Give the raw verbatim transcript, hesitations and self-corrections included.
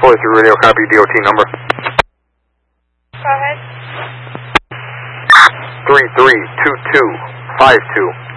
forty-three radio, copy D O T number. Go ahead. three three two two five two.